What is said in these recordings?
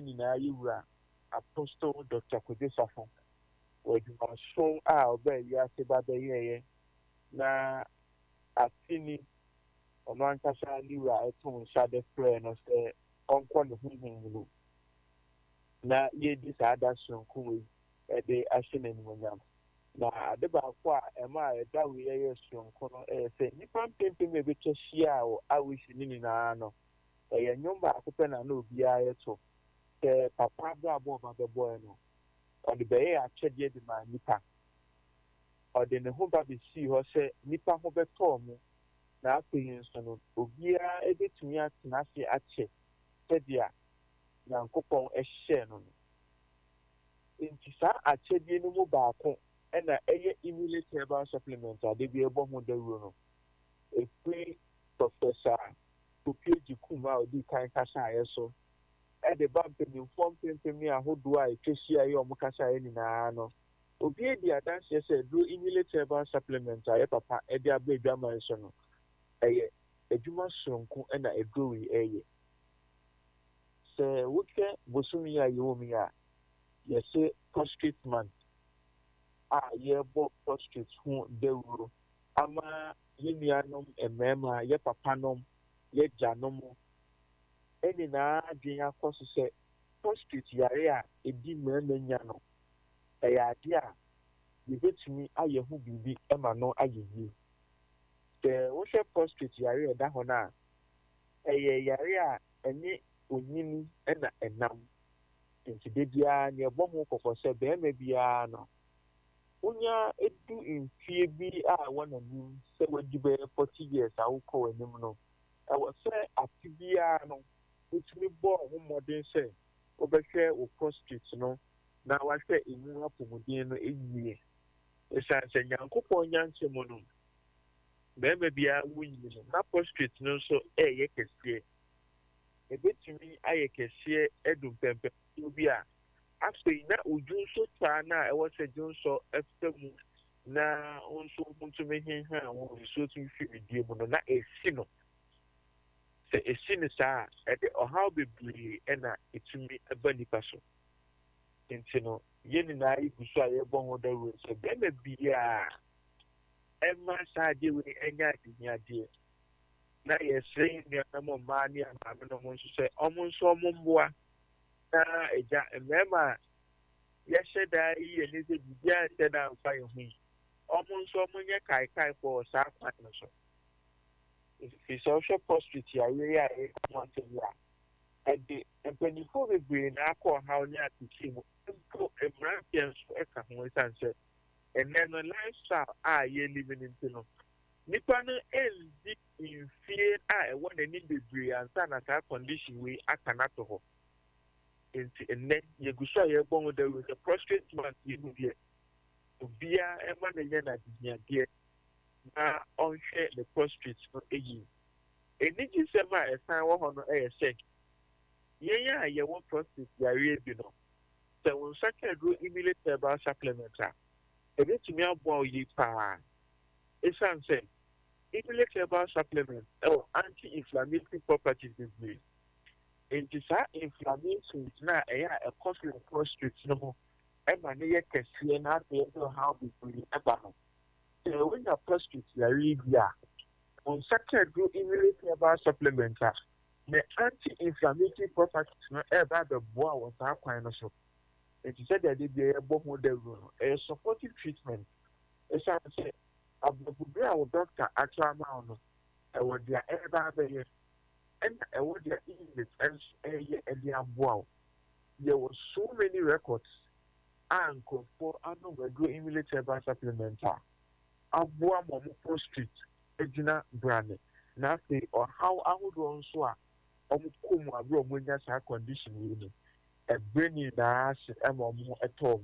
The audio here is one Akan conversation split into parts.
yeni na yiwura Apostle Dr. Kodesafo wadwuma so a oba ya se ba be yeye na atini ono ankasa yiwura eto nsa de prayer no se onko ne hunhunu na yedi sa ada sonko we de ahye n'animonyam na ade ba kwa ema eda we yeye sonko no se nipa mpempem e betwa hia o awishi ni na no e nyomba akopɛ na na obi ayeto ke papa bra bo ba be boy no o de be ya akyɛde de ma nipa o de ne ho ba be si ho sɛ nipa ho bɛtɔ mu na afei nso no obi a ebetumi atena ase akyɛ sɛdia nyankopɔn ɛhyɛ no nti saa akyɛde no mu baako ɛna ɛyɛ immunity herbal supplement ade bi ɛbɔ ho dawuro no efiri professor Popieji Kuma odi kan kasa ayeso de ba mpanyimfo mpempem ahodo a etwehia ye omukasa ye nyinaa no obi edi adanse se do immunity herbal supplement aye papa e de abadwaman so no eye adwuma sonko na edowi eye se woke bosumi ya yomi ya yese prostate month ye bo prostate ho dewuro ama ye nuanom emema ye papa nom ye janomo eni na adwen akoso se prostate yare a edi mmanya no ade a yebetumi aye hu bibi ema no ayeyi wo hwe prostate yare da ho na yare a eni onyini na enam nti de bia ne ebo ho kokko se be ma bia no unya edu mfie bi a wonani se wadi be 40 years a wokọ anim no ewo se atibia no utumi bo ho modern se obehwe wo prostate no na wahwe emu apomudin no ewie esanse nyankopon nyanche mu no be ma bia wunyi no na prostate no so ye kese ebetumi aye kese edum pempe obi a afei na ojunso taa na ewo se junso efemu na onso muntumi hinha wo so tumi fidie mu no na esi no se esi ne saa ede ohaw bebiri na etumi eba nipa so nti no yeni na igusu aye bo ho dawo se be na bia emma saa de we enya adinyade na yesre ni na mo ma ni ama no mo nso se omonso omomboa na eja emema yesheda yi ene se bibia seda mfa ye hu omonso omonye kai for saa kwan no so if social prostate ya ye want ya ade empani for the brain akọ ha onye atiki mu ko emrapian so eka ho sanse ene no lifestyle a ye living into no nipa no endi infie a e won ani bebre ansa na ka condition we aka na to ho enti ene ye gusa ye bon da with the prostate man ye bia obia e ma na ye na dinyade na onhwe the prostate no eyi eni ji sema esan wo ho no e se ye ya ye wo prostate yare bi no se won saka do immunity herbal supplement a e betumi abo yi pa esan se immunity herbal supplement anti-inflammatory properties is it is inflammation na a cause of prostate no ema na ye kese na dey do how be free eba no so when your prostate yare bia on second do immunity herbal supplement the anti-inflammatory properties no eba the boa was that kwan no so it is said that they be able to do a supportive treatment it's say abubura o doctor actually no e wo dia eba be ye and I would get English and the aboa. There were so many records and for another go immunity herbal supplement. Aboa momo prostate, Edina brand. Now say or how I would also come abroad when that's our condition with a brainy dash and more at all.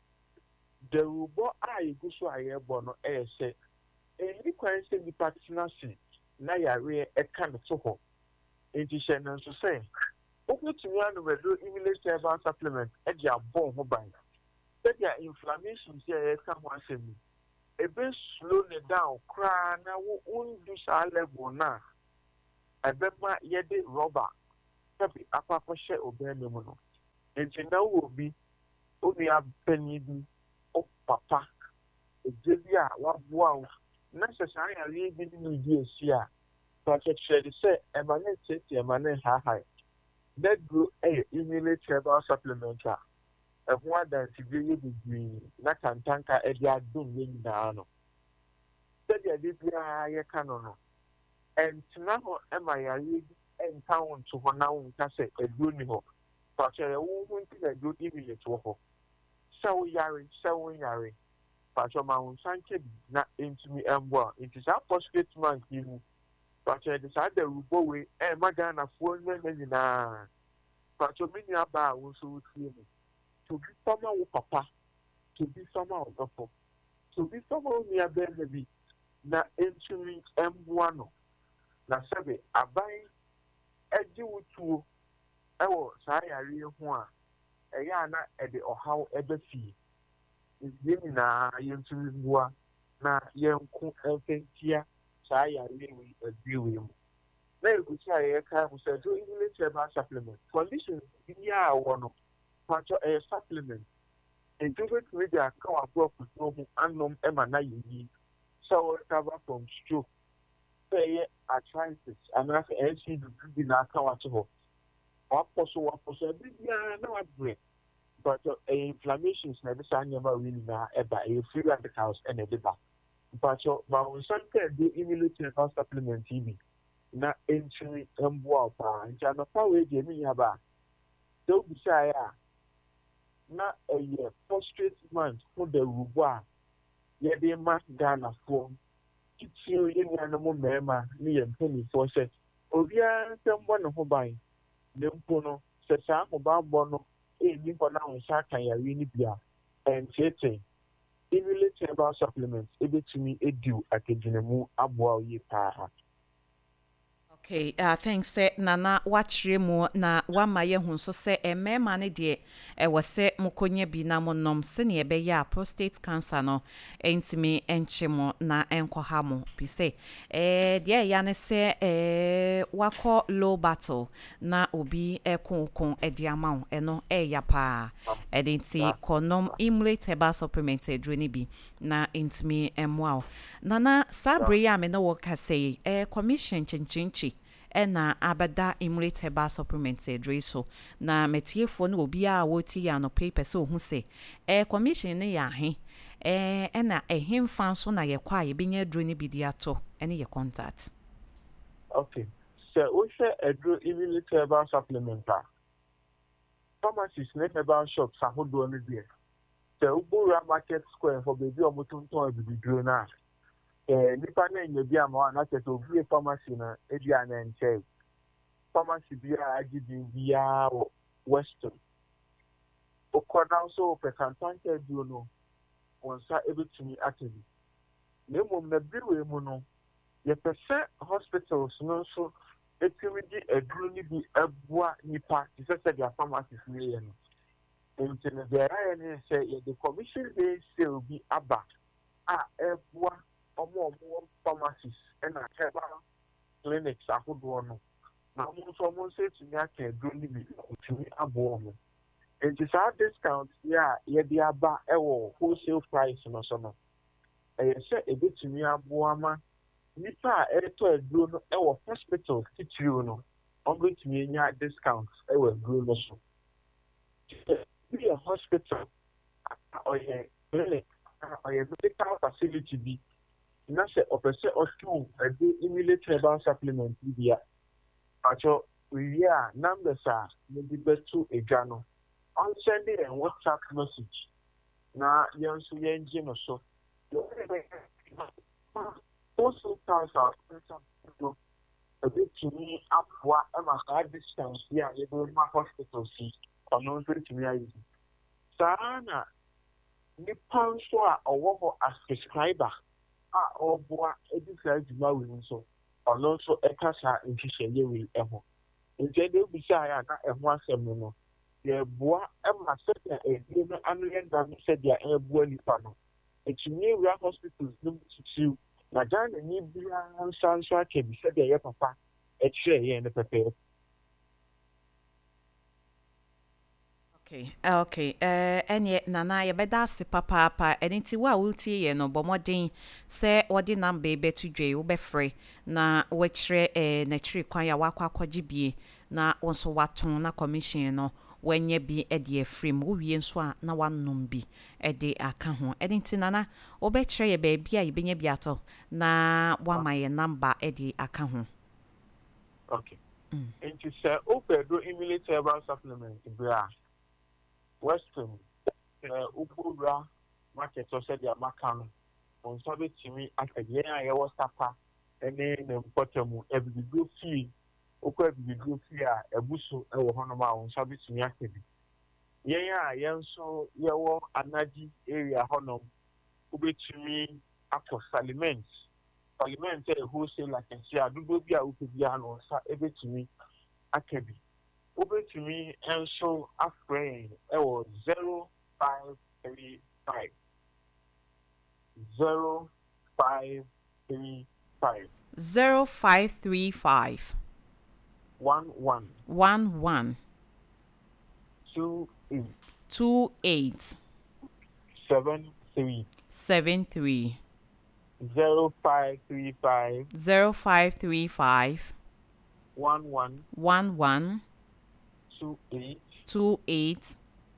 The robot I go so I bono air say, any question the partnership. Now you are a kind of so. Intuition and so say, okay, to me, I do immunity herbal supplement at your bone mobile. That your inflammation here someone say me. A bit slowly down, cry now, won't do our level now. I bet my yet rubber. Happy upper share of Benemono. nti na wo bi oni abani bi o papa eje bi a waboa wo na sesa ya ri bi ni di esi a pa cheche se e ma na tete e ma na ha that go immunity herbal supplement a ɛho adansi bi yɛ bebree na kantanka ɛde adum yɛ nyinaa no sɛdeɛ de biara yɛka no ɛntena hɔ ɛma yareɛ bi ɛnka wo nto hɔ na wonka sɛ aduro ni hɔ pakyɛ wo ho nti na aduro immunity wɔ hɔ sɛ woyare sɛ wonyare pakyɛ ma wo nsa nkyɛ bi na ɛntumi ɛmboa nti saa phosphate bank yi mu pakyɛ de saa darubɔ wei ɛma ghanafoɔ nyɛ nyinaa pakyɛ me nuaba a wo nso wotie mu to be someone with papa, to be someone with papa, to be someone near baby, na entering M1. Na sabe, abai, edu to, saya real one, a yana at the how ever fee. Is na entering one, na young contentia, saya really agree with him. Now you could say, I can't say, do English about supplement. Conditions, yeah, one. Pacho a supplement. And do it with their car broke with no unknown emana yi. So recover from stroke. Say arthritis and after NC in our car to hope. What possible no break. But inflammations never sign never really now ever a free radicals and a debate. Pacho, but when something the immunity supplement TV. Na entry and water and Jana Power Jamie Haba. Don't be shy. Na frustrate man for the ruba yɛde ma Ghanafoɔ titiri yɛnuanom mmarima ne yɛn mpanimfoɔ sɛ obiara nsɛm bɔ ne ho ban na mpo no sɛ saa ahobammɔ no ɛnni hɔ na wo nsa aka yare no bi a ɛnteetee immunity herbal supplement ɛbɛtumi ɛdiw akagyinamu aboa wo yie paa. Okay, thanks say nana watchre mu na wama ye hu so say emema ne de wo se mukonye bi na monom se ne ebe ya prostate cancer no entimi enche mo na enkoha mo bi say de ya ne se wako low battle na obi ekonkon edi ama wo eno ya pa edenti konom immunity herbal supplement edro ni bi na entimi emwa nana sabre ya me no wo ka say commission chinchinchi ena abada immunity herbal supplements so na metiefo no obi a woti ya no paper so hu se commission ne ya he ena ehemfa so na ye kwa ye benya aduro ne bidi ato ene ye contact. Okay, so we say aduro immunity herbal supplement pharmacies ne herbal shops ahodo no bi so ubura market square for baby omotonton abiduro na nipa na nyebi ama na tete obi pharmacy na edia na nche pharmacy bi a agidi bia western okoda so pekantanke dio no wonsa ebetumi atemi na mom na biwe mu no ye pese hospitals no so etimi di aduro ni bi aboa nipa tse dia pharmacies ni ye no nti na there any say the commission dey sell bi aba a aboa omo pharmacies and herbal clinics ahodo no na mo say to me aka aduro ni bi otumi aboa mo nti sa discount ya ye di aba wholesale price no so no say ebetumi aboa ma nipa eto aduro no hospital titiri no obetumi nya discount aduro no so be a hospital or a clinic or a medical facility be na se opese otu ade immunity herbal supplement bia acho we are numbers are maybe betu edwa no on sending a WhatsApp message na yenso yenje no so also cancer a bit to me up what am I distance here in my hospital see or no to me sana nipa nso a owo ho as prescriber a oboa edisa adwuma we nso ono nso ekasa nhihye we eho nje de bisa ya na eho asem no ye boa ema seta edie no anu ye nda no se dia eboa nipa no etumi we hospitals no titi na Ghana ni bia nso ake bi se dia ye papa ekire ye ne pepe. Okay. Enye nana yebeda se papa enti wa wutie ye no bomodin se odi number betu dwe wo befre na wekire na chiri kwan ya wakwa kwagibie na wonso waton na commission no wenye bi ede afrim wo wie nso a na wanom bi ede aka ho enti nana obekire ye ba bia yebenya bi ato na wama ye number ede aka ho. Okay. Enti se opedo immunity herbal supplement bra Western Ubura market or said ya makano on Sabbath to me at a year I was tapa and then bottom every good fee okay be good fee a busu or honoma on Sabbath to me activity. Yeah, so yawo anaji area honum ube to me after saliments. Saliments wholesale like I say I do be a upiano ebe to me akabi. Over to me and so afraid it was 0535 0535 0535 11 11 28 73 73 0535 0535 11 28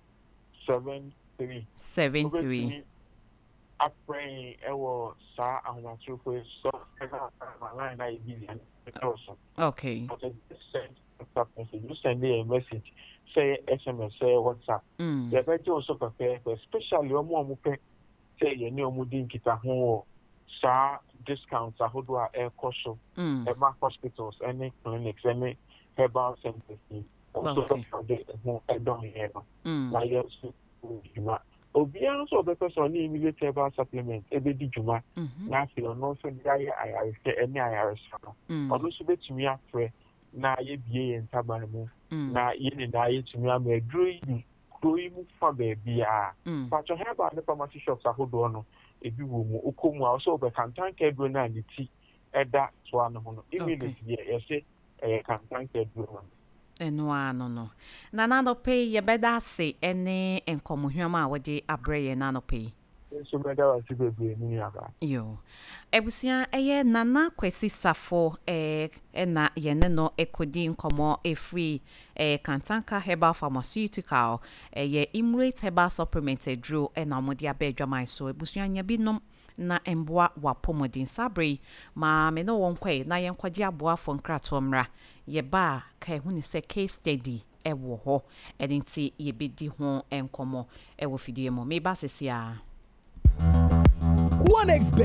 73 Afraid it was sa and my true for so line I billion also. Okay. But you send a message, say SMS, say WhatsApp. The better also prepare, especially your mom say you know Mudin Kita home sa discounts a hodwa air cost Emma hospitals, any clinics, any herbal centers. Also, I don't hear. My Juma. Obian so the person immediate herbal supplement, every Juma. Now, you know, so I say any IRS. Also, bet me after now, ye be in Tabanamu. Now, in the to me, I'm a growing for baby. But you have the pharmacy shops a hodono. If you will, Ukumu also, but can tank every night the tea at that one. Immediately, you say, I can tank every one. No. Nana no pay ye beda se ene enkomuhwama wode abre ye nano pay. So beda wa sibe ni aba. Yo. Ebusia eye nana kwesi safo na ye ne no ekodi nkomo free Kantanka Herbal Pharmaceutical ye Imrate Herbal Supplement drew na modi abedwaman so ebusia nya binom na emboa wapomodin sabre ma me no wonkwe na yenkwaji aboa fo nkrato mra ye ba ka hu ni se case study ewo ho edinti ye bedi ho enkomo ewo fidie mo me ba sesia 1xBet